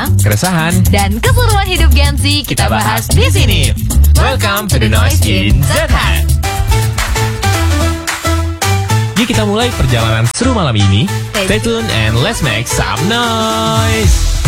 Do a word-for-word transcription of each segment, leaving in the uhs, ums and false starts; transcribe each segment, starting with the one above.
keresahan, dan keseruan hidup Gen Z kita bahas di sini. Welcome to the Noise in Z-Head. Yuk kita mulai perjalanan seru malam ini. Stay tune and let's make some noise.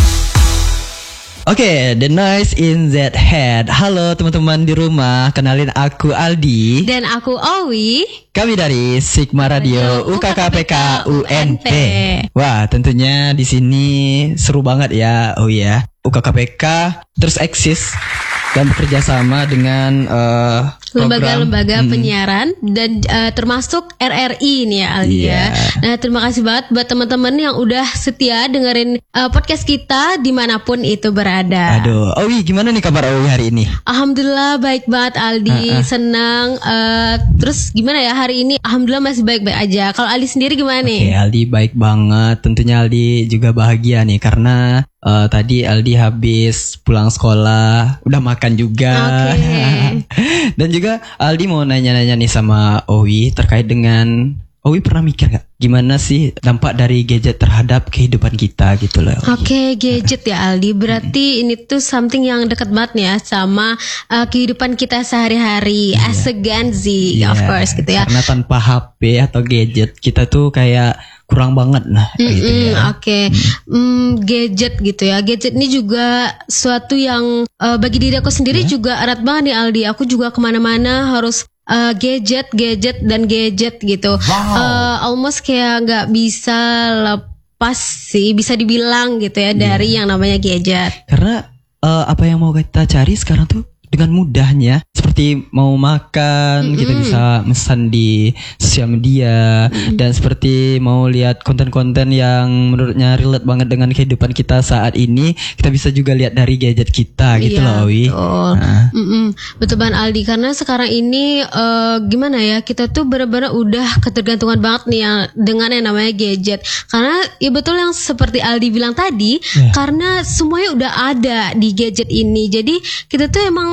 Oke, okay, The Noise in Z-Head. Halo teman-teman di rumah, kenalin aku Aldi. Dan aku Owi. Kami dari Sigma Radio U K K P K U N P. Wah, tentunya di sini seru banget ya, oh ya. U K K P K terus eksis dan bekerja sama dengan uh, lembaga-lembaga hmm. penyiaran dan uh, termasuk R R I nih ya Aldi yeah. ya. Nah terima kasih banget buat teman-teman yang udah setia dengerin uh, podcast kita dimanapun itu berada. Aduh, Owi gimana nih kabar Owi hari ini? Alhamdulillah baik banget Aldi, uh-uh. senang. Uh, terus gimana ya hari ini? Alhamdulillah masih baik-baik aja. Kalau Aldi sendiri gimana nih? Oke, Aldi baik banget. Tentunya Aldi juga bahagia nih karena uh, tadi Aldi habis pulang sekolah, udah makan juga. Okay. Dan juga Aldi mau nanya-nanya nih sama Owi terkait dengan Owi pernah mikir gak gimana sih dampak dari gadget terhadap kehidupan kita gitu loh. Oke, okay, gadget ya Aldi. Berarti hmm. ini tuh something yang dekat banget nih ya sama uh, kehidupan kita sehari-hari yeah. as a Gen Z yeah. of course gitu ya. Karena tanpa H P atau gadget kita tuh kayak kurang banget nah gitu ya. Oke, okay. hmm. mm, gadget gitu ya. Gadget ini juga suatu yang uh, bagi diri aku sendiri yeah. juga erat banget nih Aldi. Aku juga kemana-mana harus Uh, gadget, gadget dan gadget gitu. Wow. Uh, almost kayak nggak bisa lepas sih, bisa dibilang gitu ya yeah. dari yang namanya gadget. Karena uh, apa yang mau kita cari sekarang tuh dengan mudahnya, seperti mau makan mm-hmm. kita bisa pesan di sosial media mm-hmm. dan seperti mau lihat konten-konten yang menurutnya relate banget dengan kehidupan kita saat ini, kita bisa juga lihat dari gadget kita gitu yeah, loh Wi. Betul. Nah. Betul banget Aldi, karena sekarang ini uh, gimana ya, kita tuh benar-benar udah ketergantungan banget nih yang dengan yang namanya gadget. Karena ya betul yang seperti Aldi bilang tadi, yeah. karena semuanya udah ada di gadget ini. Jadi kita tuh emang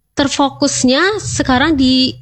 terfokusnya sekarang di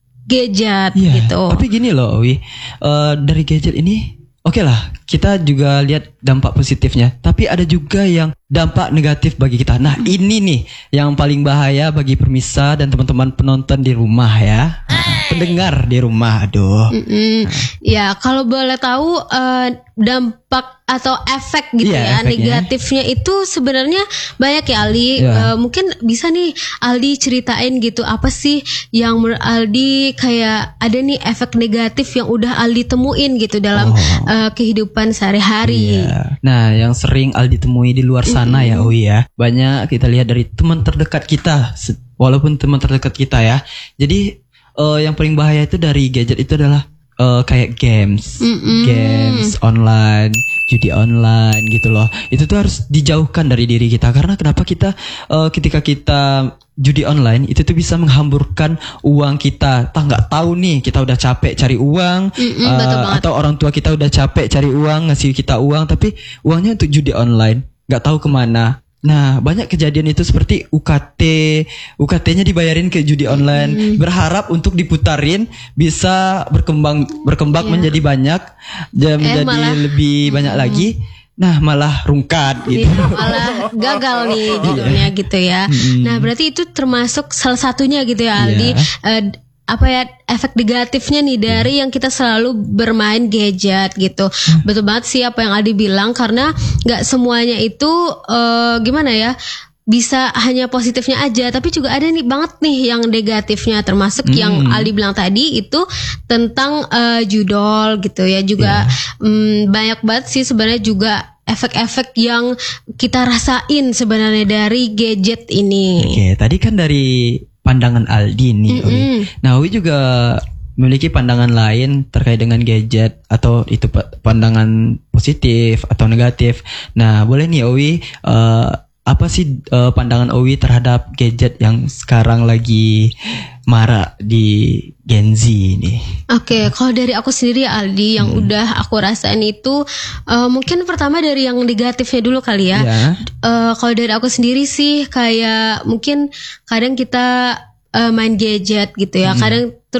gadget yeah, gitu. Tapi gini loh Wi, uh, dari gadget ini oke okay lah, kita juga lihat dampak positifnya. Tapi ada juga yang dampak negatif bagi kita. Nah ini nih yang paling bahaya bagi Permisa dan teman-teman penonton di rumah ya, pendengar di rumah. Aduh. Nah. Ya kalau boleh tahu uh, dampak atau efek gitu yeah, ya efeknya. Negatifnya itu sebenarnya banyak ya Aldi. Yeah. Uh, mungkin bisa nih Aldi ceritain gitu apa sih yang menurut Aldi kayak ada nih efek negatif yang udah Aldi temuin gitu dalam oh. uh, kehidupan sehari-hari. Yeah. Nah yang sering Aldi temui di luar sana mm-hmm. ya Owi ya, banyak kita lihat dari teman terdekat kita, walaupun teman terdekat kita ya. Jadi uh, yang paling bahaya itu dari gadget itu adalah uh, kayak games, mm-hmm. games online, judi online gitu loh. Itu tuh harus dijauhkan dari diri kita. Karena kenapa kita uh, ketika kita judi online itu tuh bisa menghamburkan uang kita. Tak nggak tahu nih kita udah capek cari uang uh, atau orang tua kita udah capek cari uang ngasih kita uang, tapi uangnya untuk judi online nggak tahu kemana. Nah banyak kejadian itu seperti U K T U K T-nya dibayarin ke judi online, hmm. berharap untuk diputarin bisa berkembang berkembang yeah. menjadi banyak, menjadi eh, malah, lebih banyak hmm. lagi. Nah malah rungkat gitu, malah gagal nih judulnya gitu ya. Hmm. Nah berarti itu termasuk salah satunya gitu ya Aldi. Yeah. Uh, apa ya efek negatifnya nih dari hmm. yang kita selalu bermain gadget gitu. Hmm. Betul banget sih apa yang Aldi bilang, karena nggak semuanya itu uh, gimana ya bisa hanya positifnya aja, tapi juga ada nih banget nih yang negatifnya, termasuk hmm. yang Aldi bilang tadi itu tentang uh, judol gitu ya juga. Yeah. um, banyak banget sih sebenarnya juga efek-efek yang kita rasain sebenarnya dari gadget ini. Oke, tadi kan dari pandangan Aldi nih. Mm-hmm. Nah, Owi juga memiliki pandangan lain terkait dengan gadget, atau itu pandangan positif atau negatif. Nah, boleh nih Owi, uh, apa sih uh, pandangan Owi terhadap gadget yang sekarang lagi marak di Gen Z ini? Oke, okay, kalau dari aku sendiri Aldi yang hmm. udah aku rasain itu uh, mungkin pertama dari yang negatifnya dulu kali ya. Yeah. Uh, kalau dari aku sendiri sih kayak mungkin kadang kita uh, main gadget gitu ya. Hmm. Kadang terus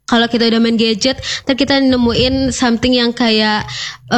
kalau kita udah main gadget, ntar kita nemuin something yang kayak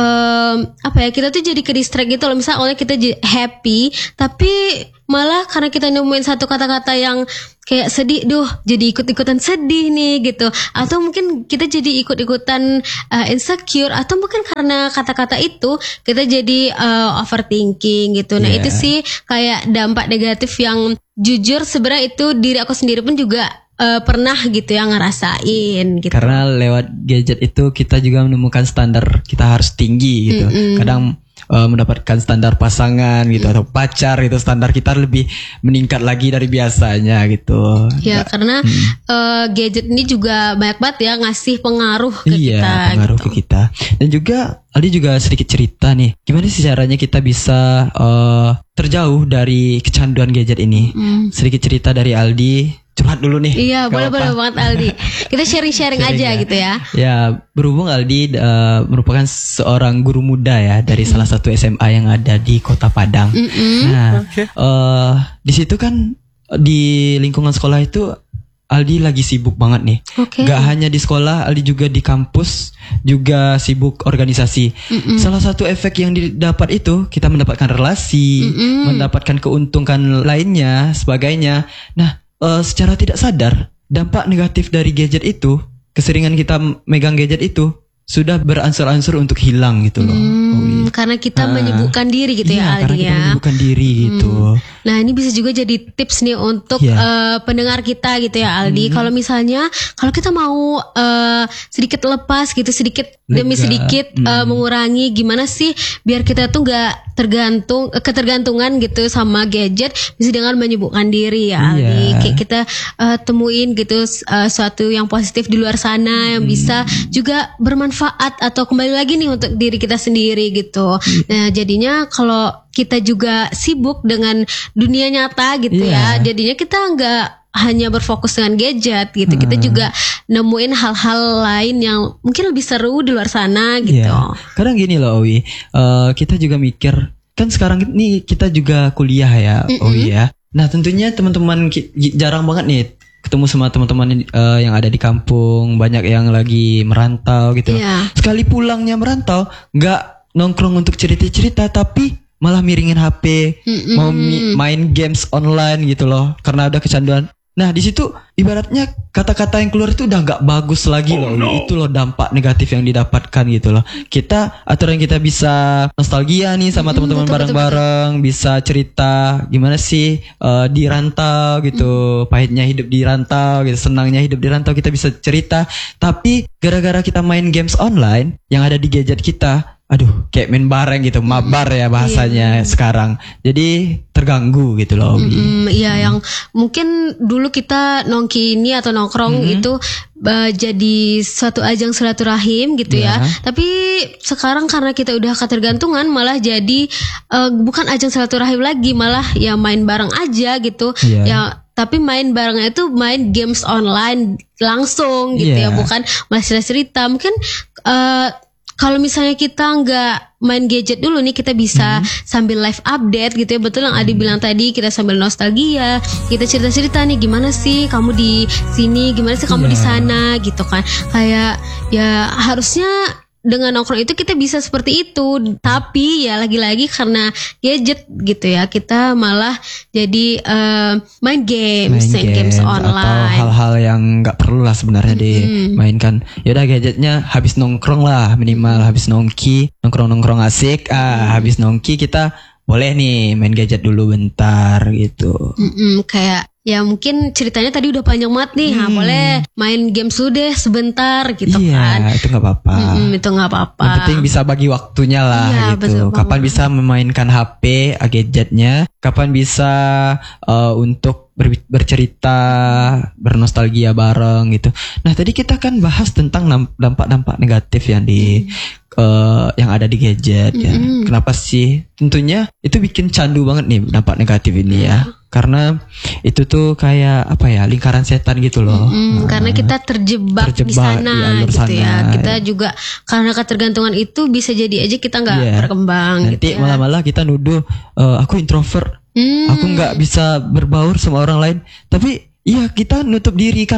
um, apa ya, kita tuh jadi ke distract gitu loh. Misalnya awalnya kita j- happy, tapi malah karena kita nemuin satu kata-kata yang kayak sedih, duh jadi ikut-ikutan sedih nih gitu. Atau mungkin kita jadi ikut-ikutan uh, insecure, atau mungkin karena kata-kata itu kita jadi uh, overthinking gitu. Nah Yeah. itu sih kayak dampak negatif yang jujur sebenarnya itu diri aku sendiri pun juga uh, pernah gitu ya ngerasain gitu. Karena lewat gadget itu kita juga menemukan standar kita harus tinggi gitu. Mm-mm. Kadang uh, mendapatkan standar pasangan gitu atau pacar gitu, standar kita lebih meningkat lagi dari biasanya gitu. Ya Nggak- karena uh, gadget ini juga banyak banget ya ngasih pengaruh ke iya, kita pengaruh gitu. ke kita. Dan juga Aldi juga sedikit cerita nih, gimana sih caranya kita bisa uh, terjauh dari kecanduan gadget ini? Hmm. Sedikit cerita dari Aldi, curhat dulu nih. Iya, Gak boleh boleh apa-apa. banget Aldi. Kita sharing-sharing Sharing aja ya. gitu ya. Ya, berhubung Aldi uh, merupakan seorang guru muda ya dari salah satu S M A yang ada di Kota Padang. Mm-mm. Nah, uh, di situ kan di lingkungan sekolah itu Aldi lagi sibuk banget nih. Oke. Gak hanya di sekolah, Aldi juga di kampus juga sibuk organisasi. Mm-mm. Salah satu efek yang didapat itu kita mendapatkan relasi, Mm-mm. mendapatkan keuntungan lainnya, sebagainya. Nah, uh, secara tidak sadar dampak negatif dari gadget itu, keseringan kita megang gadget itu sudah beransur-ansur untuk hilang gitu loh. Hmm, karena kita Ah. menyibukkan diri gitu Iya, ya karena Aldi kita ya. menyibukkan diri gitu. Nah ini bisa juga jadi tips nih untuk Iya. eh, pendengar kita gitu ya Aldi. Kalau misalnya kalau kita mau eh, sedikit lepas gitu, sedikit demi Lega. sedikit eh, mengurangi, gimana sih biar kita tuh nggak tergantung eh, ketergantungan gitu sama gadget, bisa dengan menyibukkan diri ya Aldi. Iya. Kayak kita eh, temuin gitu eh, suatu yang positif di luar sana yang bisa juga bermanfaat atau kembali lagi nih untuk diri kita sendiri gitu. Nah jadinya kalau kita juga sibuk dengan dunia nyata gitu Iya. ya, jadinya kita nggak hanya berfokus dengan gadget gitu, kita juga nemuin hal-hal lain yang mungkin lebih seru di luar sana gitu. Iya. Kadang gini loh Owi, eh, kita juga mikir kan sekarang ini kita juga kuliah ya Owi ya. Nah tentunya teman-teman ki- jarang banget nih ketemu sama teman-teman eh, yang ada di kampung, banyak yang lagi merantau gitu. Iya. Sekali pulangnya merantau, nggak nongkrong untuk cerita-cerita, tapi malah miringin H P, mau mi- main games online gitu loh, karena ada kecanduan. Nah di situ ibaratnya kata-kata yang keluar itu udah nggak bagus lagi loh. Itu loh dampak negatif yang didapatkan gitu loh. Kita aturan kita bisa nostalgia nih sama teman-teman betul, bareng-bareng, bisa cerita gimana sih eh, di rantau gitu, pahitnya hidup di rantau gitu, senangnya hidup di rantau, kita bisa cerita. Tapi gara-gara kita main games online yang ada di gadget kita, aduh kayak main bareng gitu, mabar ya bahasanya sekarang. Jadi terganggu gitu loh Obi. Hmm, iya yang mungkin dulu kita nongki ini atau nongkrong itu uh, jadi suatu ajang silaturahim gitu Iya. ya. Tapi sekarang karena kita udah ketergantungan malah jadi uh, bukan ajang silaturahim lagi, malah ya main bareng aja gitu. Iya. Ya tapi main barengnya itu main games online langsung gitu Iya. ya, bukan masih cerita. Mungkin uh, kalau misalnya kita nggak main gadget dulu nih, kita bisa sambil live update gitu ya. Betul yang Adi bilang tadi, kita sambil nostalgia, kita cerita-cerita nih gimana sih kamu di sini, gimana sih kamu Iya. di sana gitu kan. Kayak ya harusnya dengan nongkrong itu kita bisa seperti itu, tapi ya lagi-lagi karena gadget gitu ya, kita malah jadi eh, main games, main games, atau online. hal-hal yang nggak perlu lah sebenarnya dimainkan. Yaudah gadgetnya habis nongkrong lah, minimal habis nongki, nongkrong-nongkrong asik, ah habis nongki kita boleh nih main gadget dulu bentar gitu. Mm-mm, kayak ya mungkin ceritanya tadi udah panjang banget nih, ha, boleh main games dulu deh sebentar gitu kan. Iya, itu nggak apa-apa. Mm-mm, itu nggak apa-apa. Yang penting bisa bagi waktunya lah Iya, gitu. betul Kapan banget. bisa memainkan H P, ah, gadgetnya, kapan bisa uh, untuk ber- bercerita, bernostalgia bareng gitu. Nah tadi kita kan bahas tentang nam- dampak-dampak negatif yang di uh, yang ada di gadget ya. Kenapa sih? Tentunya itu bikin candu banget nih dampak negatif ini ya. Karena itu tuh kayak apa ya, lingkaran setan gitu loh. Mm, karena kita terjebak, di terjebak sana di alur gitu ya. sana. Kita juga karena ketergantungan itu bisa jadi aja kita nggak Iya. berkembang Nanti gitu ya. malah-malah kita nuduh eh, aku introvert, Hmm. aku nggak bisa berbaur sama orang lain. Tapi iya kita nutup diri karena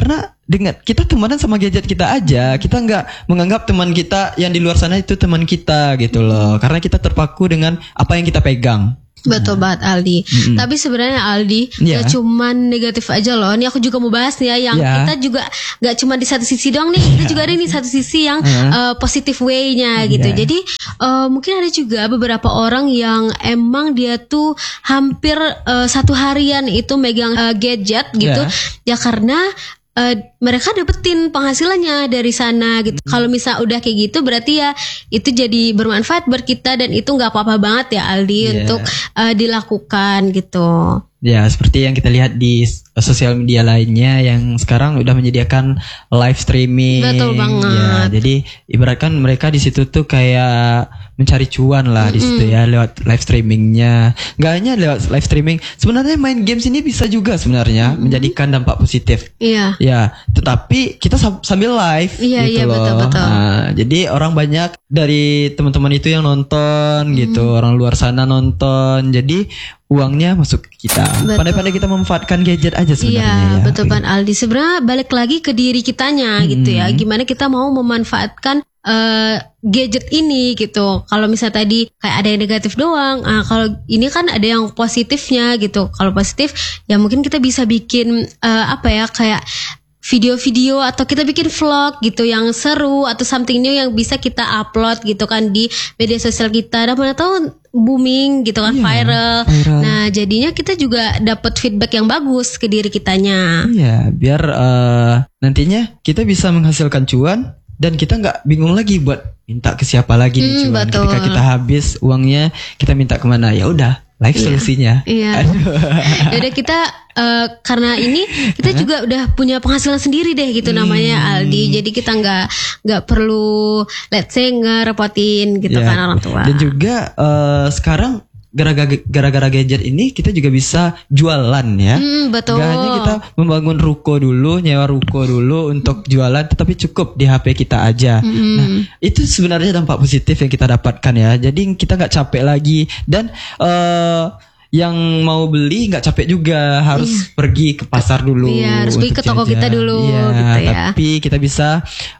dengan kita temenan sama gadget kita aja. Kita nggak menganggap teman kita yang di luar sana itu teman kita gitu loh. Karena kita terpaku dengan apa yang kita pegang. Betul banget Aldi. Mm-mm. Tapi sebenarnya Aldi Yeah. gak cuman negatif aja loh. Ini aku juga mau bahas nih ya, yang Yeah. kita juga gak cuma di satu sisi doang nih. Kita juga ada nih satu sisi yang Uh-huh. uh, positive way-nya gitu. Yeah. Jadi uh, mungkin ada juga beberapa orang yang emang dia tuh hampir uh, satu harian itu megang uh, gadget gitu. Ya karena Uh, mereka dapetin penghasilannya dari sana gitu. Hmm. Kalau misal udah kayak gitu berarti ya itu jadi bermanfaat buat kita dan itu nggak apa-apa banget ya Aldi Yeah. untuk uh, dilakukan gitu. Ya, seperti yang kita lihat di sosial media lainnya yang sekarang udah menyediakan live streaming. Betul banget. Ya, jadi ibaratkan mereka di situ tuh kayak mencari cuan lah di situ ya lewat live streamingnya. Gak hanya lewat live streaming, sebenarnya main games ini bisa juga sebenarnya mm-hmm. menjadikan dampak positif. Iya. Ya, tetapi kita sambil live Iya, gitu iya, loh. betul, betul. Nah, jadi orang banyak dari teman-teman itu yang nonton gitu, Hmm. orang luar sana nonton. Jadi uangnya masuk ke kita. Betul. Pandai-pandai kita memanfaatkan gadget aja sebenarnya Iya, ya. betul Pan Aldi. Sebenarnya balik lagi ke diri kitanya Hmm. gitu ya. Gimana kita mau memanfaatkan uh, gadget ini gitu. Kalau misalnya tadi kayak ada yang negatif doang, ah, kalau ini kan ada yang positifnya gitu. Kalau positif ya mungkin kita bisa bikin uh, apa ya kayak video-video atau kita bikin vlog gitu yang seru atau something new yang bisa kita upload gitu kan di media sosial kita. Dan mana tahu booming gitu kan, Iya, viral. viral. Nah, jadinya kita juga dapat feedback yang bagus ke diri kitanya. Iya, biar uh, nantinya kita bisa menghasilkan cuan dan kita nggak bingung lagi buat minta ke siapa lagi nih Hmm, cuan. betul. Ketika kita habis uangnya, kita minta kemana? Ya udah, live Iya. solusinya. Iya. Yaudah kita uh, karena ini kita juga udah punya penghasilan sendiri deh gitu namanya Aldi. Jadi kita nggak nggak perlu let's say ngerepotin gitu Ya. kan orang tua. Dan juga uh, sekarang gara-gara gara-gara gadget ini kita juga bisa jualan ya. Hmm, betul. Gak hanya kita membangun ruko dulu, nyewa ruko dulu untuk jualan, tetapi cukup di H P kita aja. Mm-mm. Nah, itu sebenarnya dampak positif yang kita dapatkan ya. Jadi kita nggak capek lagi dan uh, yang mau beli nggak capek juga, harus pergi ke pasar dulu. Iya, harus pergi untuk ke toko jajan. kita dulu, Iya, gitu ya. Tapi kita bisa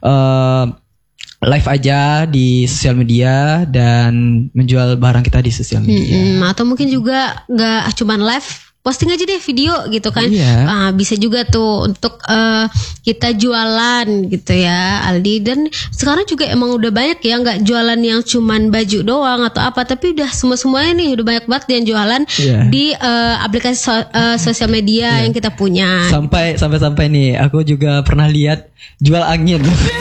uh, live aja di sosial media dan menjual barang kita di sosial media. Mm-mm. Atau mungkin juga nggak cuman live, posting aja deh video gitu kan. Iya. Ah, bisa juga tuh untuk uh, kita jualan gitu ya Aldi. Dan sekarang juga emang udah banyak ya, nggak jualan yang cuman baju doang atau apa, tapi udah semua-semuanya nih udah banyak banget yang jualan Iya. di uh, aplikasi so- uh, sosial media yang kita punya. Sampai sampai sampai nih, aku juga pernah lihat jual angin.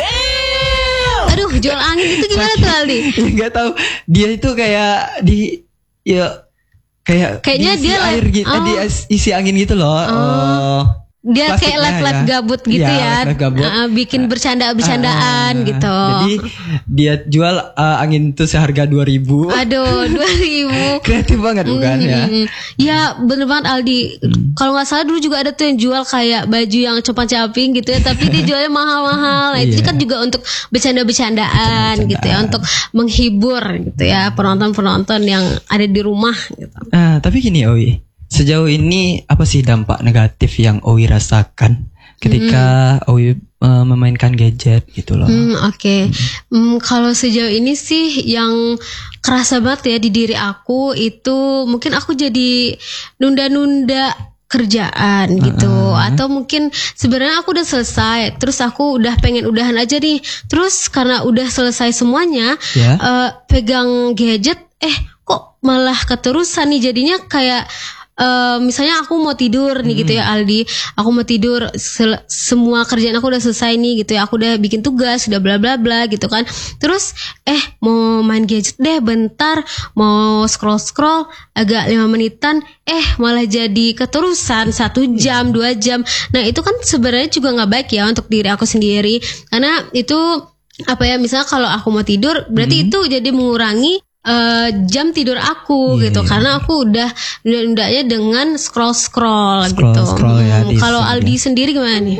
Aduh, jual angin itu gimana tuh Aldi? Nggak tahu, dia itu kayak di ya kayak Kayaknya diisi dia lah- air gitu, oh. di isi angin gitu loh. Oh. Dia kayak Plastiknya live-live ya. gabut gitu Iya, ya, live-live gabut. Ah, bikin bercanda-bercandaan Ah, gitu. Jadi dia jual uh, angin itu seharga dua ribu. Aduh, dua ribu. Kreatif banget bukan ya? Hmm, ya bener banget Aldi. Kalau nggak salah dulu juga ada tuh yang jual kayak baju yang compang-camping gitu ya, tapi dia jualnya mahal-mahal. Nah, itu Iya. kan juga untuk bercanda-bercandaan gitu ya, untuk menghibur gitu ya penonton-penonton yang ada di rumah gitu. Ah, tapi gini Owi, sejauh ini apa sih dampak negatif yang Owi rasakan ketika Owi uh, memainkan gadget gitu loh? Hmm, oke. Hmm, kalau sejauh ini sih yang kerasa banget ya di diri aku itu mungkin aku jadi nunda-nunda kerjaan gitu, Uh-uh. atau mungkin sebenarnya aku udah selesai, terus aku udah pengen udahan aja nih, terus karena udah selesai semuanya, Ya. eh, pegang gadget, eh kok malah keterusan nih, jadinya kayak eh, misalnya aku mau tidur nih gitu ya Aldi, aku mau tidur, sel- semua kerjaan aku udah selesai nih gitu ya, aku udah bikin tugas, udah bla bla bla gitu kan, terus eh mau main gadget deh bentar, mau scroll scroll agak lima menitan, eh malah jadi keterusan satu jam dua jam. Nah itu kan sebenarnya juga nggak baik ya untuk diri aku sendiri, karena itu apa ya, misalnya kalau aku mau tidur berarti itu jadi mengurangi Uh, jam tidur aku Iya, gitu, iya. karena aku udah nunda-nundanya dengan scroll scroll gitu. Scroll-scroll ya, di Kalau sosial Aldi media. sendiri gimana nih?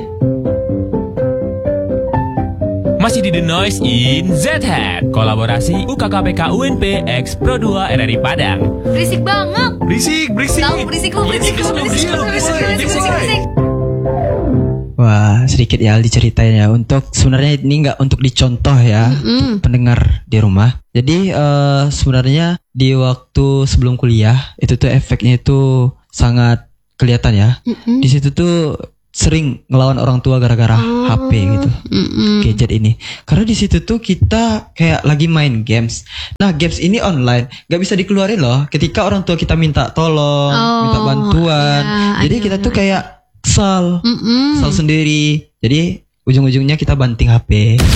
Masih di The Noise in Z-Head, kolaborasi U K K P K U N P X Pro dua R R I Padang. Berisik banget. Berisik, berisik. Tahu berisik lu, berisik lu, berisik lu, berisik lu, berisik lu, berisik. Wah, sedikit ya Aldi ceritain ya. Untuk sebenarnya ini nggak untuk dicontoh ya, untuk pendengar di rumah. Jadi uh, sebenarnya di waktu sebelum kuliah itu tuh efeknya itu sangat kelihatan ya. Mm-mm. Di situ tuh sering ngelawan orang tua gara-gara Oh. H P gitu, Mm-mm. gadget ini. Karena di situ tuh kita kayak lagi main games. Nah, games ini online, nggak bisa dikeluarin loh. Ketika orang tua kita minta tolong, Oh, minta bantuan, iya, jadi ada. kita tuh kayak kesal, Mm-mm. kesal sendiri. Jadi ujung-ujungnya kita banting H P.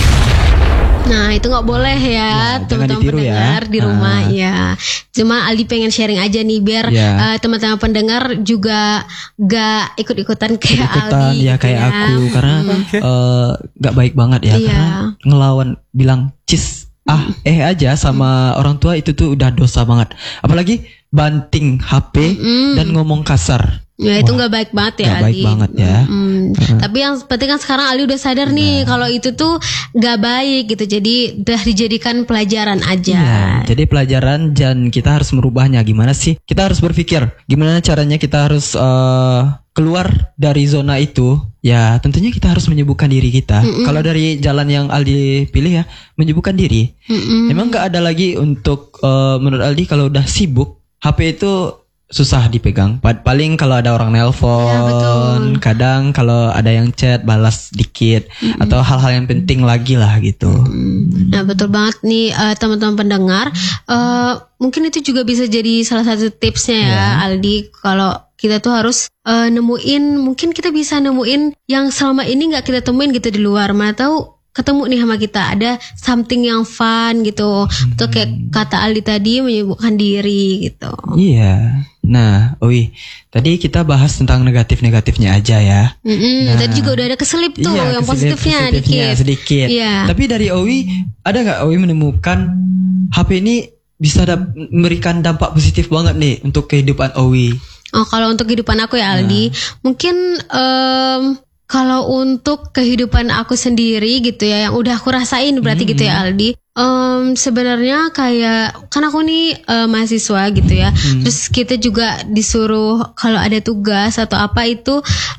Nah itu nggak boleh ya, Ya, jangan teman-teman ditiru ya. pendengar di rumah Ah. ya. Cuma Aldi pengen sharing aja nih biar Ya. eh, teman-teman pendengar juga gak ikut-ikutan kayak Ikutan Aldi. ya gitu kayak aku karena eh, nggak baik banget ya. Iya. Karena ngelawan bilang cis ah eh aja sama orang tua itu tuh udah dosa banget. Apalagi banting H P Mm-mm. dan ngomong kasar. Ya itu Wah, nggak baik banget ya nggak baik Aldi. banget ya. Mm-mm. Tapi yang penting kan sekarang Aldi udah sadar nih kalau itu tuh nggak baik gitu. Jadi udah dijadikan pelajaran aja. Iya, jadi pelajaran dan kita harus merubahnya. Gimana sih? Kita harus berpikir gimana caranya kita harus eh, keluar dari zona itu. Ya, tentunya kita harus menyibukkan diri kita. Kalau dari jalan yang Aldi pilih ya, menyibukkan diri. Mm-mm. Emang nggak ada lagi untuk eh, menurut Aldi kalau udah sibuk, H P itu susah dipegang. Pa- Paling kalau ada orang Ya, nelpon, betul. kadang kalau ada yang chat balas dikit atau hal-hal yang penting lagi lah gitu. Nah betul banget nih eh, teman-teman pendengar. Eh, mungkin itu juga bisa jadi salah satu tipsnya ya Aldi. Kalau kita tuh harus eh, nemuin, mungkin kita bisa nemuin yang selama ini nggak kita temuin gitu di luar. Mana tahu ketemu nih sama kita ada something yang fun gitu. Betul kayak kata Aldi tadi, menyibukkan diri gitu. Iya. Nah, Oi, tadi kita bahas tentang negatif-negatifnya aja ya. Mm-mm, Nah. tadi juga udah ada keselip tuh Iya, yang keselip- positifnya, positifnya dikit. sedikit. Iya. Tapi dari Owi, ada nggak Owi menemukan H P ini bisa dap- memberikan dampak positif banget nih untuk kehidupan Owi? Oh, kalau untuk kehidupan aku ya Aldi, mungkin em, kalau untuk kehidupan aku sendiri gitu ya, yang udah aku rasain berarti gitu ya Aldi. Em, sebenarnya kayak kan aku nih eh, mahasiswa gitu ya, terus kita juga disuruh kalau ada tugas atau apa itu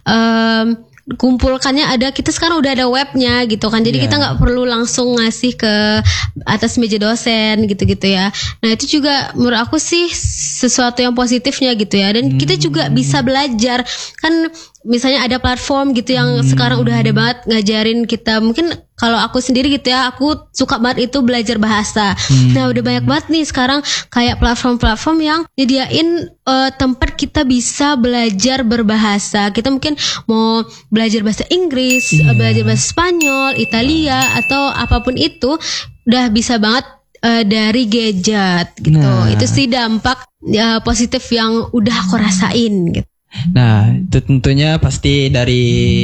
em, kumpulkannya ada, kita sekarang udah ada webnya gitu kan, jadi Iya. kita nggak perlu langsung ngasih ke atas meja dosen gitu-gitu ya. Nah itu juga menurut aku sih sesuatu yang positifnya gitu ya, dan kita juga bisa belajar kan, misalnya ada platform gitu yang sekarang udah ada banget ngajarin kita. Mungkin kalau aku sendiri gitu ya, aku suka banget itu belajar bahasa. Nah udah banyak banget nih sekarang kayak platform-platform yang nyediain eh, tempat kita bisa belajar berbahasa. Kita mungkin mau belajar bahasa Inggris, eh, belajar bahasa Spanyol, Italia atau apapun itu udah bisa banget eh, dari gadget gitu. Nah. Itu sih dampak eh, positif yang udah aku rasain gitu. Nah, itu tentunya pasti dari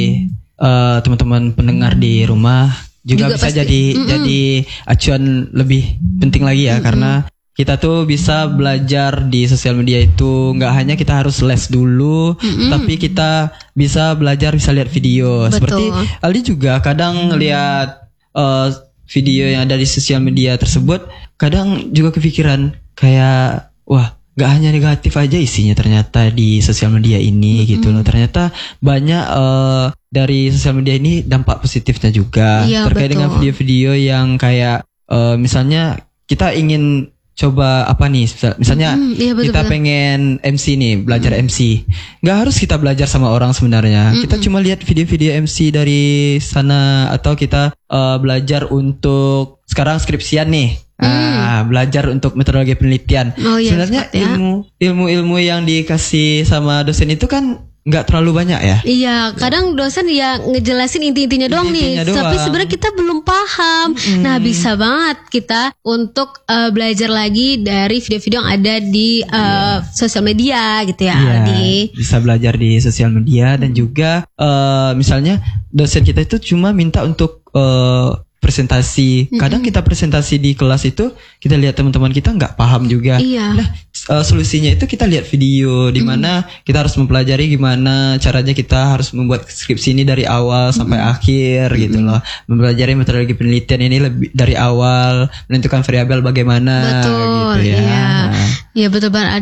eh, teman-teman pendengar di rumah juga, Juga bisa pasti. jadi Mm-mm. jadi acuan lebih penting lagi ya, karena kita tuh bisa belajar di sosial media itu nggak hanya kita harus les dulu, tapi kita bisa belajar, bisa lihat video. Betul. Seperti Aldi juga kadang lihat eh, video yang ada di sosial media tersebut, kadang juga kepikiran kayak wah, gak hanya negatif aja isinya ternyata di sosial media ini gitu loh. Ternyata banyak eh, dari sosial media ini dampak positifnya juga, Iya, terkait betul. dengan video-video yang kayak eh, misalnya kita ingin coba apa nih, misal- misalnya Mm, iya, betul, kita betul. pengen M C nih, belajar M C. Nggak harus kita belajar sama orang sebenarnya. Kita cuma lihat video-video M C dari sana, atau kita eh, belajar untuk sekarang skripsian nih. Ah, belajar untuk metodologi penelitian. Oh, iya, Sebenarnya cepat ya. ilmu ilmu-ilmu yang dikasih sama dosen itu kan nggak terlalu banyak ya. Iya, kadang dosen ya ngejelasin inti-intinya doang nih, Inti-intinya doang. tapi sebenarnya kita belum paham. Nah, bisa banget kita untuk eh, belajar lagi dari video-video yang ada di eh, sosial media gitu ya, Iya, Aldi. bisa belajar di sosial media, dan juga eh, misalnya dosen kita itu cuma minta untuk eh, presentasi. Kadang kita presentasi di kelas itu kita lihat teman-teman kita nggak paham juga. Iya. Nah, uh, solusinya itu kita lihat video di mana kita harus mempelajari gimana caranya kita harus membuat skripsi ini dari awal sampai akhir gitu loh. Mempelajari metodologi penelitian ini lebih dari awal, menentukan variabel bagaimana Betul, gitu ya. iya. Nah, Iya betul banget Aldi.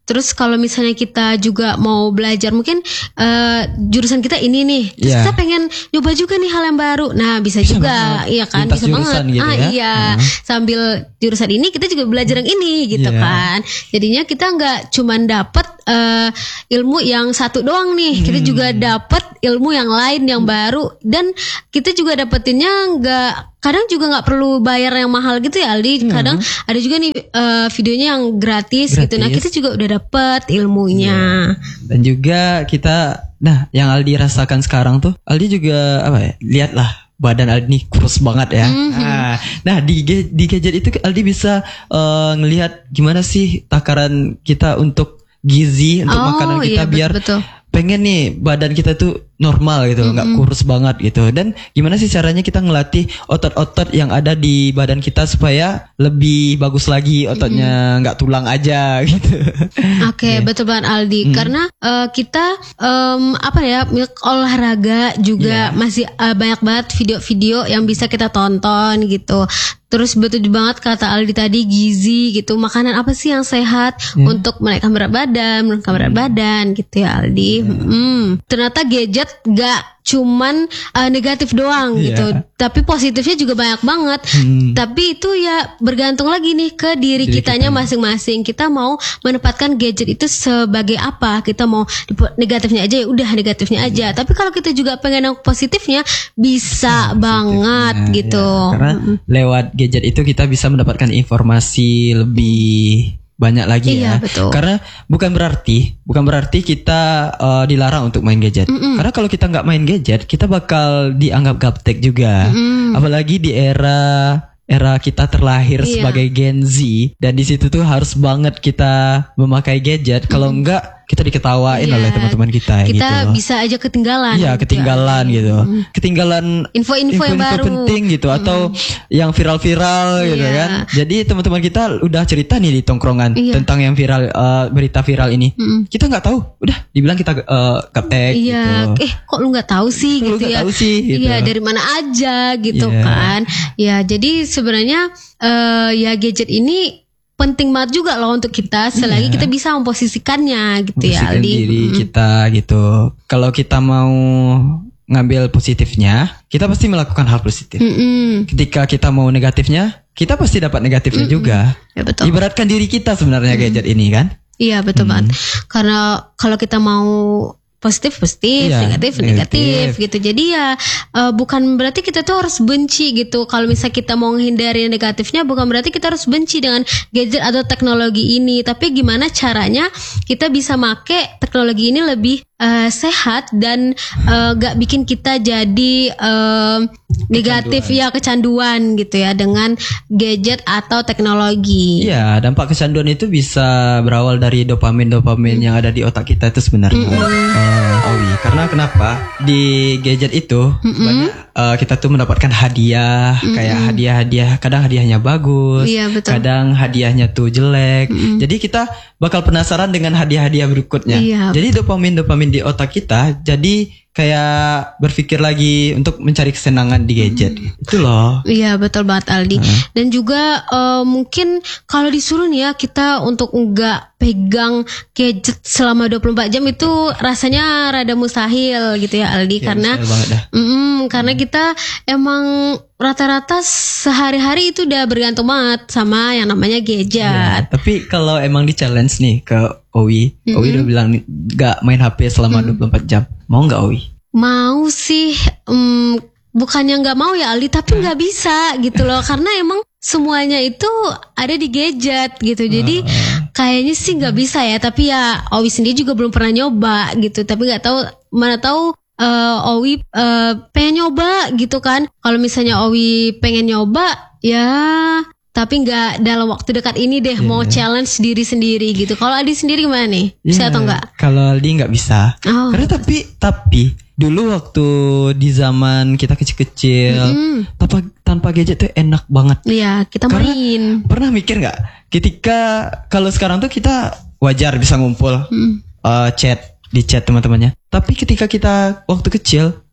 Terus kalau misalnya kita juga mau belajar mungkin uh, jurusan kita ini nih, terus Yeah. kita pengen nyoba juga nih hal yang baru. Nah, bisa, Bisa juga, banget. iya kan, Lintas bisa banget. jurusan gitu ah ya. iya, Hmm. sambil jurusan ini kita juga belajar yang ini gitu Yeah. kan. Jadinya kita nggak cuman dapet uh, ilmu yang satu doang nih, kita Hmm. juga dapet ilmu yang lain yang baru, dan kita juga dapetinnya nggak, kadang juga nggak perlu bayar yang mahal gitu ya Aldi. Kadang ada juga nih uh, videonya yang gratis, gitu. Nah, Gratis. kita juga udah dapet ilmunya. Dan juga kita, nah yang Aldi rasakan sekarang tuh, Aldi juga apa ya? Lihatlah badan Aldi nih kurus banget ya. Mhm. Nah, nah di ge- di gadget itu Aldi bisa eh, ngelihat gimana sih takaran kita untuk gizi untuk Oh, makanan kita iya, biar betul-betul. pengen nih badan kita tuh normal gitu, nggak kurus banget gitu. Dan gimana sih caranya kita ngelatih otot-otot yang ada di badan kita supaya lebih bagus lagi ototnya, nggak tulang aja gitu. Oke, betul banget Aldi. Karena eh, kita em, apa ya, olahraga juga masih eh, banyak banget video-video yang bisa kita tonton gitu. Terus betul banget kata Aldi tadi, gizi gitu. Makanan apa sih yang sehat untuk menaikkan berat badan, menurunkan berat badan gitu ya Aldi. Hmm. Ternyata gadget gak cuman uh, negatif doang Iya. gitu, tapi positifnya juga banyak banget. Hmm. Tapi itu ya bergantung lagi nih ke diri, Diri kitanya kitanya. masing-masing. Kita mau menempatkan gadget itu sebagai apa? Kita mau dipo- negatifnya aja ya udah negatifnya aja. Tapi kalau kita juga pengen yang positifnya, bisa banget Nah, gitu. ya, karena lewat gadget itu kita bisa mendapatkan informasi lebih banyak lagi Iya, ya. betul. Karena bukan berarti bukan berarti kita uh, dilarang untuk main gadget. Karena kalau kita nggak main gadget, kita bakal dianggap gaptek juga. Apalagi di era era kita terlahir Iya. sebagai Gen Z, dan di situ tuh harus banget kita memakai gadget. Kalau enggak kita diketawain Iya. oleh teman-teman kita, Kita gitu. bisa aja ketinggalan. Iya, gitu. ketinggalan gitu. Ketinggalan Info-info yang baru. penting gitu, atau yang viral-viral gitu Iya. kan. Jadi teman-teman kita udah cerita nih di tongkrongan Iya. tentang yang viral, eh, berita viral ini. Kita nggak tahu, udah dibilang kita uh, gaptek Iya, gitu. eh kok lu nggak tahu sih Kok lu gitu nggak ya? tahu sih, gitu. Iya, dari mana aja gitu Iya. kan? Ya, jadi sebenarnya eh, ya gadget ini penting banget juga loh untuk kita, selagi kita bisa memposisikannya gitu ya Memposisikan Aldi. diri Mm. kita gitu. Kalau kita mau ngambil positifnya, kita pasti melakukan hal positif. Mm-mm. Ketika kita mau negatifnya, kita pasti dapat negatifnya juga. Ya betul. Ibaratkan diri kita sebenarnya gadget ini kan. Iya betul banget. Karena kalau kita mau positif positif, Iya, negatif negatif. negatif gitu. Jadi ya eh, bukan berarti kita tuh harus benci gitu. Kalau misalnya kita mau menghindari negatifnya, bukan berarti kita harus benci dengan gadget atau teknologi ini. Tapi gimana caranya kita bisa make teknologi ini lebih eh, sehat dan eh, gak bikin kita jadi eh, negatif ya, kecanduan gitu ya dengan gadget atau teknologi. Iya, dampak kecanduan itu bisa berawal dari dopamin-dopamin yang ada di otak kita itu sebenarnya. Eh, Owi, karena kenapa? Di gadget itu banyak eh, kita tuh mendapatkan hadiah, kayak hadiah-hadiah, kadang hadiahnya bagus, Iya, betul. kadang hadiahnya tuh jelek. Jadi kita bakal penasaran dengan hadiah-hadiah berikutnya. Iya. Jadi dopamin-dopamin di otak kita jadi kayak berpikir lagi untuk mencari kesenangan di gadget. Itu loh. Iya betul banget Aldi. Dan juga eh, mungkin kalau disuruh nih ya kita untuk enggak pegang gadget selama dua puluh empat jam itu rasanya rada mustahil gitu ya Aldi. Ya, Karena mustahil banget dah. mm, karena kita emang rata-rata sehari-hari itu udah bergantung banget sama yang namanya Ya, gadget. tapi kalau emang di challenge nih ke Owi, Owi udah bilang nih, gak main H P selama dua puluh empat jam. Mau gak Owi? Mau sih, mm, bukannya nggak mau ya Aldi, tapi nggak bisa gitu loh. Karena emang semuanya itu ada di gadget gitu. Jadi kayaknya sih nggak bisa ya. Tapi ya Owi sendiri juga belum pernah nyoba gitu. Tapi nggak tahu, mana tahu eh, Owi eh, pengen nyoba gitu kan. Kalau misalnya Owi pengen nyoba ya, tapi nggak dalam waktu dekat ini deh, mau challenge diri sendiri gitu. Kalau Aldi sendiri gimana nih? Bisa Ya, atau enggak? Kalau Aldi nggak bisa. Oh. Karena tapi tapi dulu waktu di zaman kita kecil-kecil tanpa tanpa gadget tuh enak banget. Iya, kita Karena main. pernah mikir nggak? Ketika kalau sekarang tuh kita wajar bisa ngumpul, eh, chat di chat teman-temannya. Tapi ketika kita waktu kecil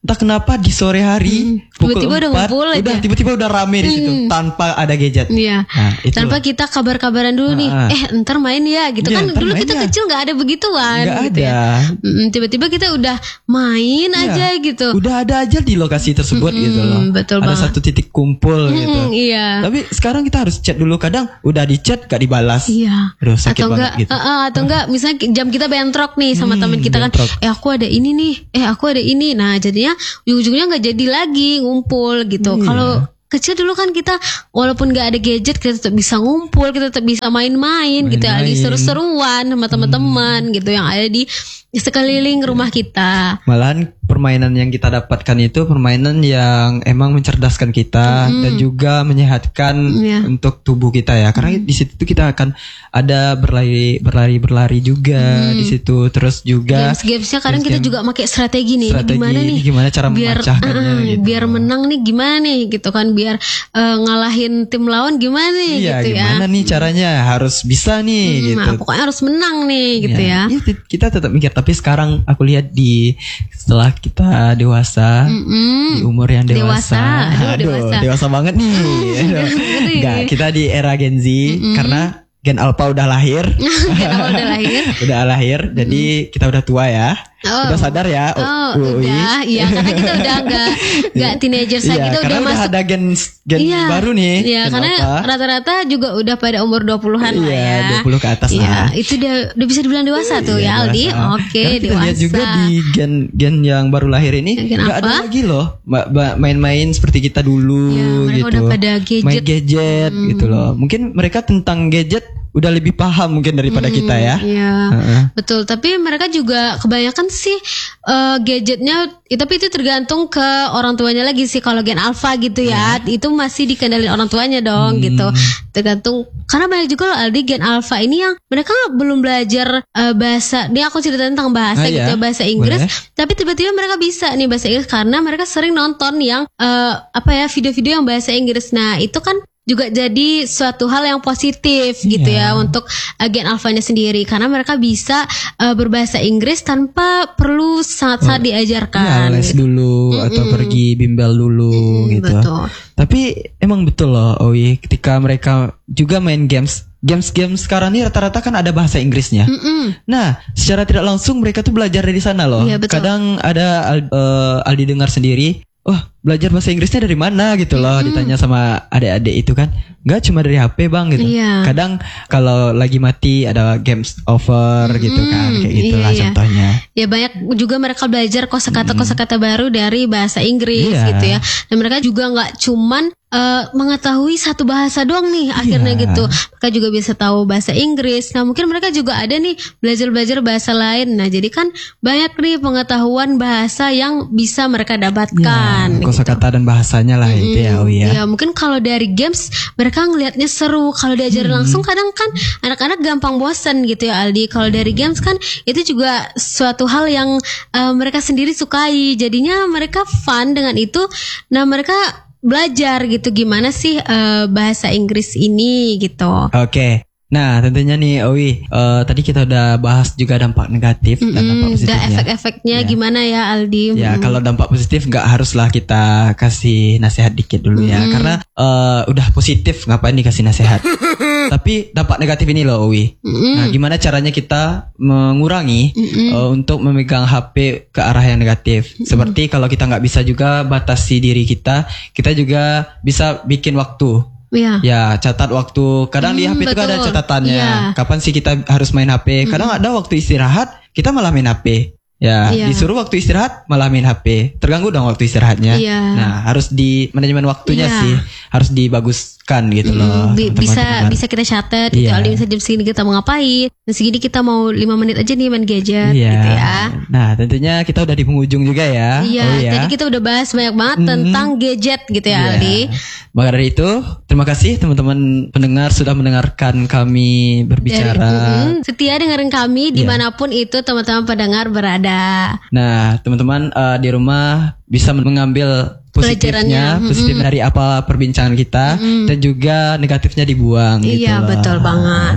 entah kenapa di sore hari Hmm. pukul Tiba-tiba udah empat, ngumpul aja. udah tiba-tiba udah rame di situ Hmm. tanpa ada gadget. Iya. Nah, itulah. Tanpa kita kabar-kabaran dulu nih. Ah, ah. Eh, ntar main ya gitu Iya, kan. ntar Dulu main kita ya. kecil nggak ada begituan Nggak gitu ada. ya. Mm, tiba-tiba kita udah main Iya. aja gitu. Udah ada aja di lokasi tersebut Mm-mm, gitu loh. betul ada banget. satu titik kumpul gitu. Mm, iya. Tapi sekarang kita harus chat dulu, kadang udah di chat gak dibalas. Iya. Aduh, sakit atau banget enggak gitu. uh, uh, atau enggak misalnya jam kita bentrok nih sama Hmm, teman kita kan. bentrok. Eh aku ada ini nih. Eh aku ada ini. Nah, jadinya ujung-ujungnya enggak jadi lagi ngumpul gitu. Iya. Kalau kecil dulu kan kita walaupun nggak ada gadget kita tetap bisa ngumpul, kita tetap bisa main-main gitu ya, Main-main. seru-seruan sama teman-teman gitu yang ada di sekeliling rumah kita. Malahan permainan yang kita dapatkan itu permainan yang emang mencerdaskan kita Mm. dan juga menyehatkan Iya. untuk tubuh kita ya. Karena di situ tuh kita akan ada berlari berlari berlari juga di situ. Terus juga Games-gamesnya kadang kita games-game juga pakai strategi nih. Ini strategi, gimana nih? ini gimana cara biar memecahkannya uh, gitu. biar menang nih gimana nih gitu kan, biar uh, ngalahin tim lawan gimana nih Iya, gitu gimana ya. nih caranya, harus bisa nih Hmm, gitu. nah, pokoknya harus menang nih gitu ya. Iya, t- kita tetap mikir, tapi sekarang aku lihat di setelah kita dewasa, Mm-mm. di umur yang Dewasa, dewasa, aduh, dewasa. dewasa banget nih. Aduh. Ngeri. Enggak, kita di era Gen Z karena Gen Alpha udah lahir. Kalau udah lahir. Udah lahir, jadi kita udah tua ya. Oh. Udah sadar ya. Oh, Ui. udah, iya karena kita udah enggak enggak teenagers lagi, Iya, kita karena udah masuk. ada gen gen Iya, baru nih. Iya, Gen karena Alpha. rata-rata juga udah pada umur dua puluhan lah Iya, ya. dua puluh ke atas Iya, lah. itu udah udah bisa dibilang dewasa tuh Iya, ya Aldi. dewasa. Oke, Karena kita dewasa. lihat juga di gen gen yang baru lahir ini Gen nggak ada apa? lagi loh ma- ma- main-main seperti kita dulu Iya, mereka gitu. udah pada gadget. Hmm. Main gadget gitu loh. Mungkin mereka tentang gadget udah lebih paham mungkin daripada kita ya. Iya, Heeh. betul. Tapi mereka juga kebanyakan sih eh, gadgetnya, ya, tapi itu tergantung ke orang tuanya lagi sih. Kalau Gen Alpha gitu ya, Iya. itu masih dikendalin orang tuanya Hmm. dong gitu. Tergantung, karena banyak juga loh Aldi Gen Alpha ini yang mereka belum belajar eh, bahasa. Ini aku cerita tentang bahasa Ah, gitu iya? ya, bahasa Inggris. Boleh. Tapi tiba-tiba mereka bisa nih bahasa Inggris karena mereka sering nonton yang eh, apa ya, video-video yang bahasa Inggris. Nah itu kan juga jadi suatu hal yang positif gitu ya Iya. untuk uh, Gen Alpha-nya sendiri, karena mereka bisa uh, berbahasa Inggris tanpa perlu sangat-sangat Iya, diajarkan. les gitu. dulu atau pergi bimbel dulu Mm, gitu. betul. Tapi emang betul loh, Owi, ketika mereka juga main games, games-games sekarang ini rata-rata kan ada bahasa Inggrisnya. Mm-mm. Nah, secara tidak langsung mereka tuh belajar dari sana loh. Iya, betul. Kadang ada Al- eh, Aldi dengar sendiri, oh belajar bahasa Inggrisnya dari mana gitu loh, ditanya sama adik-adik itu kan, nggak cuma dari H P bang gitu. Iya. Kadang kalau lagi mati ada games over gitu kan, kayak gitulah iya, iya. contohnya. Ya banyak juga mereka belajar kosakata-kosakata baru dari bahasa Inggris Iya. gitu ya. Dan mereka juga nggak cuman eh, mengetahui satu bahasa doang nih akhirnya Iya. gitu. Mereka juga bisa tahu bahasa Inggris. Nah mungkin mereka juga ada nih belajar-belajar bahasa lain. Nah jadi kan banyak nih pengetahuan bahasa yang bisa mereka dapatkan. Ya, kosakata dan bahasanya lah itu ya, oh Ya ya. mungkin kalau dari games mereka ngelihatnya seru. Kalau diajarin langsung kadang kan anak-anak gampang bosan gitu ya Aldi. Kalau dari games kan itu juga suatu hal yang eh, mereka sendiri sukai. Jadinya mereka fun dengan itu. Nah mereka belajar gitu gimana sih eh, bahasa Inggris ini gitu. Oke. Nah, tentunya nih Owi, eh, tadi kita udah bahas juga dampak negatif dan dampak Hmm, positifnya. dan efek-efeknya Ya. gimana ya Aldi? Ya, Mm. kalau dampak positif nggak haruslah kita kasih nasihat dikit dulu ya, karena eh, udah positif ngapain dikasih nasihat. Tapi dampak negatif ini loh, Owi. Nah, gimana caranya kita mengurangi eh, untuk memegang H P ke arah yang negatif? Seperti kalau kita nggak bisa juga batasi diri kita, kita juga bisa bikin waktu. Ya. Ya, catat waktu. Kadang di Hmm, H P itu kan ada betul. catatannya. Iya. Kapan sih kita harus main H P? Kadang ada waktu istirahat, kita malah main H P. Ya, Iya. disuruh waktu istirahat malah main H P. Terganggu dong waktu istirahatnya. Iya. Nah, harus di manajemen waktunya Iya. sih, harus dibaguskan gitu loh. Bi- teman-teman bisa pendengar. bisa kita catat gitu. Iya. Aldi bisa jam segini kita mau ngapain? Dan segini kita mau lima menit aja nih main gadget Iya. gitu ya. Nah, tentunya kita udah di penghujung juga ya. Iya, Oh, ya. tadi kita udah bahas banyak banget tentang gadget gitu ya Iya. Aldi. Maka dari itu, terima kasih teman-teman pendengar sudah mendengarkan kami berbicara. Dari- mm, setia dengerin kami Iya. dimanapun itu teman-teman pendengar berada. Nah, teman-teman eh, di rumah bisa mengambil positifnya, Pelajarannya, positif dari apa perbincangan kita, dan juga negatifnya dibuang. Iya, gitu loh. betul banget.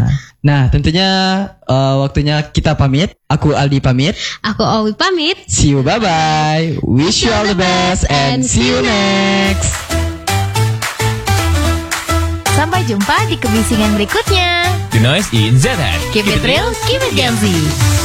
Nah, tentunya eh, waktunya kita pamit. Aku Aldi pamit. Aku Owi pamit. See you, bye-bye. Wish you all the best and see you next. Sampai jumpa di kebisingan berikutnya. The Noise in Z N. Keep it real, keep it Gen Z.